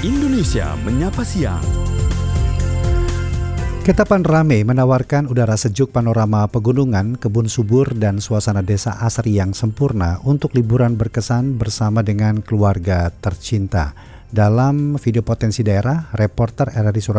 Indonesia Menyapa Siang. Ketapang Rame menawarkan udara sejuk, panorama pegunungan, kebun subur, dan suasana desa asri yang sempurna untuk liburan berkesan bersama dengan keluarga tercinta. Dalam video potensi daerah, reporter RRI Surabaya